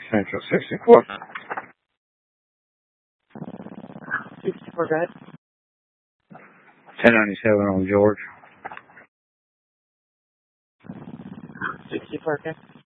Central 64. 64, go ahead. 1097 on George. 64, okay.